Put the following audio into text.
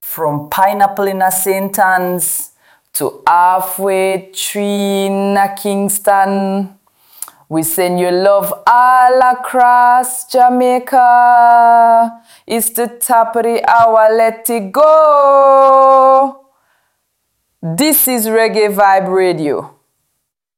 From Pineapple in a St. Anne's to Halfway Tree in a Kingston, we send you love all across Jamaica. It's the top of the hour, let it go. This is Reggae Vibe Radio.